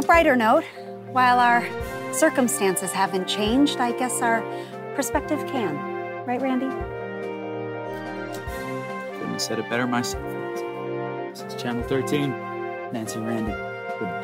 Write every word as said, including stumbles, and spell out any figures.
brighter note, while our circumstances haven't changed, I guess our perspective can. Right, Randy? Couldn't have said it better myself. This is Channel thirteen. Nancy and Randy. Good night.